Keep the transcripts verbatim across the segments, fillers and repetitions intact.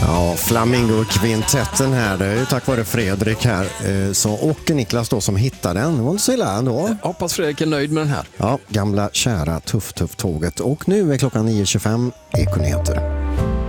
Ja, Flamingo-kvintetten här, det är ju tack vare Fredrik här så, och Niklas då som hittade den. Det var inte så illa ändå. Jag hoppas Fredrik är nöjd med den här. Ja, gamla kära tuff tuff tåget. Och nu är klockan nio tjugofem, Ekonyheter.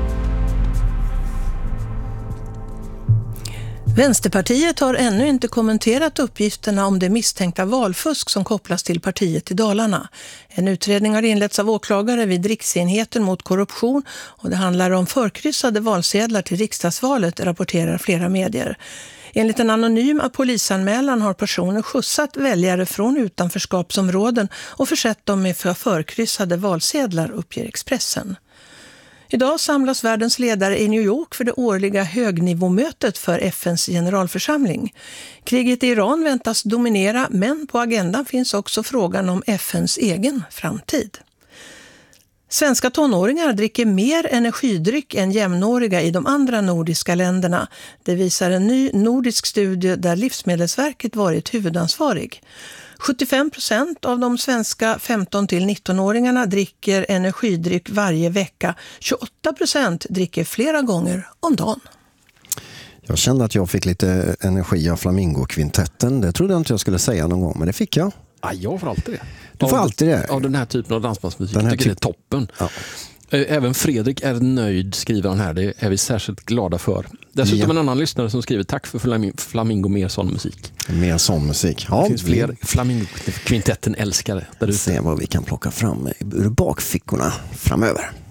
Vänsterpartiet har ännu inte kommenterat uppgifterna om det misstänkta valfusk som kopplas till partiet i Dalarna. En utredning har inletts av åklagare vid Riksenheten mot korruption och det handlar om förkryssade valsedlar till riksdagsvalet, rapporterar flera medier. Enligt en anonym polisanmälan har personer skjutsat väljare från utanförskapsområden och försett dem med förkryssade valsedlar, uppger Expressen. Idag samlas världens ledare i New York för det årliga högnivåmötet för F N:s generalförsamling. Kriget i Iran väntas dominera, men på agendan finns också frågan om F N:s egen framtid. Svenska tonåringar dricker mer energidryck än jämnåriga i de andra nordiska länderna. Det visar en ny nordisk studie där Livsmedelsverket varit huvudansvarig. sjuttiofem procent av de svenska femton till nitton-åringarna dricker energidryck varje vecka. tjugoåtta procent dricker flera gånger om dagen. Jag kände att jag fick lite energi av Flamingo-kvintetten. Det trodde jag inte jag skulle säga någon gång, men det fick jag. Ja, jag får alltid det. Du får av, alltid det. Av den här typen av dansbandsmusik. Den här jag tycker typ... det är toppen. Ja. Även Fredrik är nöjd, skriver han här. Det är vi särskilt glada för. Dessutom ja. En annan lyssnare som skriver tack för Flamingo, mer sån musik. Mer sån musik. Ja, det finns fler Flamingo-kvintetten älskare. Där du ser vad vi kan plocka fram ur bakfickorna framöver.